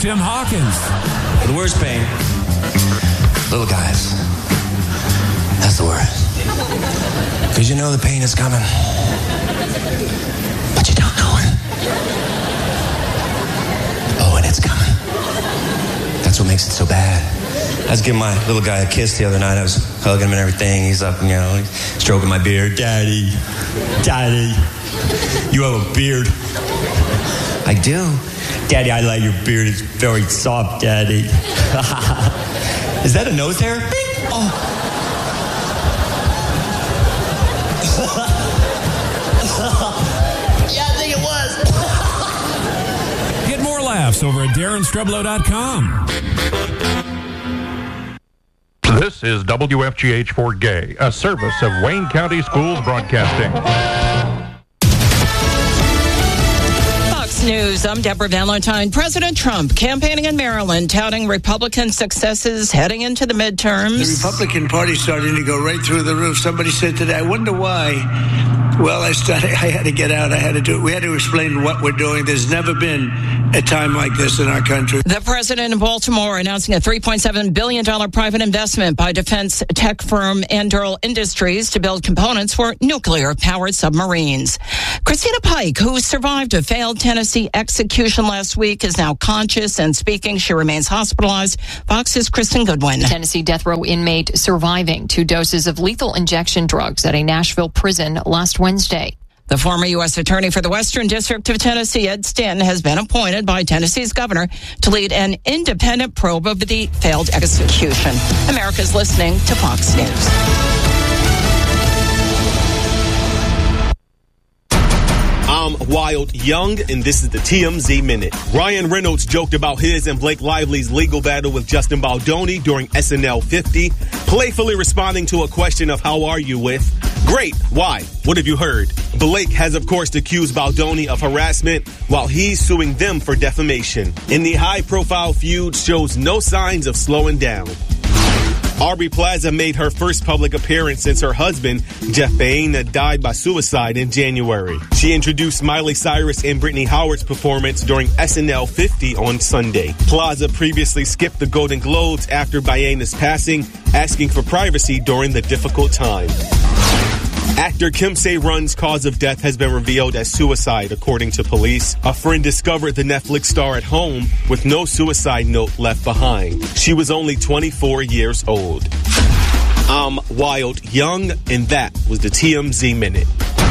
Tim Hawkins. The worst pain, little guys. That's the worst. Because you know the pain is coming, but you don't know it. Oh, and it's coming. That's what makes it so bad. I was giving my little guy a kiss the other night. I was hugging him and everything. He's up, stroking my beard. Daddy, you have a beard. I do. Daddy, I like your beard. It's very soft, Daddy. Is that a nose hair? Oh. Yeah, I think it was. Get more laughs over at DarrenStrublow.com. This is WFGH Fort Gay, a service of Wayne County Schools Broadcasting. Fox News, I'm Deborah Valentine. President Trump campaigning in Maryland, touting Republican successes heading into the midterms. The Republican Party starting to go right through the roof. Somebody said today, I wonder why. Well, I had to get out. I had to do it. We had to explain what we're doing. There's never been a time like this in our country. The president in Baltimore announcing a $3.7 billion private investment by defense tech firm Anduril Industries to build components for nuclear-powered submarines. Christina Pike, who survived a failed Tennessee execution last week, is now conscious and speaking. She remains hospitalized. Fox's Kristen Goodwin. Tennessee death row inmate surviving 2 doses of lethal injection drugs at a Nashville prison last Wednesday. The former U.S. Attorney for the Western District of Tennessee, Ed Stanton, has been appointed by Tennessee's governor to lead an independent probe of the failed execution. America's listening to Fox News. I'm Wild Young, and this is the TMZ Minute. Ryan Reynolds joked about his and Blake Lively's legal battle with Justin Baldoni during SNL 50, playfully responding to a question of how are you with, great, why, what have you heard? Blake has, of course, accused Baldoni of harassment while he's suing them for defamation. And the high-profile feud shows no signs of slowing down. Aubrey Plaza made her first public appearance since her husband, Jeff Baena, died by suicide in January. She introduced Miley Cyrus and Brittany Howard's performance during SNL 50 on Sunday. Plaza previously skipped the Golden Globes after Baena's passing, asking for privacy during the difficult time. Actor Kim Se-run's cause of death has been revealed as suicide, according to police. A friend discovered the Netflix star at home with no suicide note left behind. She was only 24 years old. I'm Wild Young, and that was the TMZ Minute.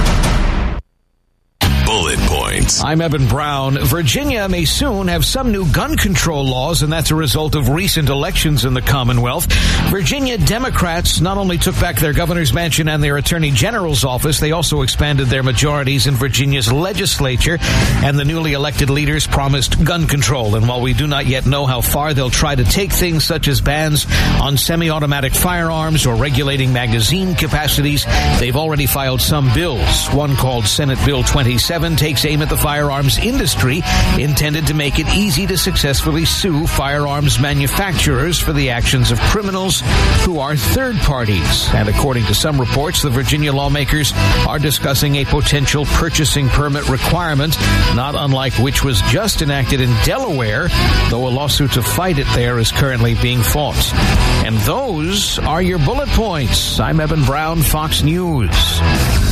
Bullet points. I'm Evan Brown. Virginia may soon have some new gun control laws, and that's a result of recent elections in the Commonwealth. Virginia Democrats not only took back their governor's mansion and their attorney general's office, they also expanded their majorities in Virginia's legislature, and the newly elected leaders promised gun control. And while we do not yet know how far they'll try to take things, such as bans on semi-automatic firearms or regulating magazine capacities, they've already filed some bills. One called Senate Bill 27 takes aim at the firearms industry, intended to make it easy to successfully sue firearms manufacturers for the actions of criminals who are third parties. And according to some reports, the Virginia lawmakers are discussing a potential purchasing permit requirement, not unlike which was just enacted in Delaware, though a lawsuit to fight it there is currently being fought. And those are your bullet points. I'm Evan Brown, Fox News.